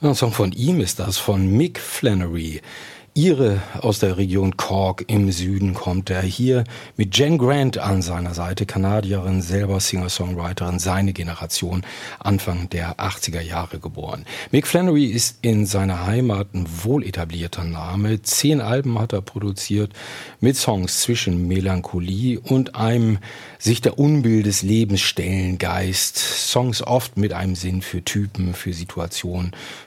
Ein Song von ihm ist das, von Mick Flannery. Ire aus der Region Cork im Süden kommt er hier mit Jen Grant an seiner Seite, Kanadierin, selber Singer-Songwriterin, seine Generation, Anfang der 80er Jahre geboren. Mick Flannery ist in seiner Heimat ein wohl etablierter Name. 10 Alben hat er produziert mit Songs zwischen Melancholie und einem sich der Unbill des Lebens stellen Geist. Songs oft mit einem Sinn für Typen, für Situationen,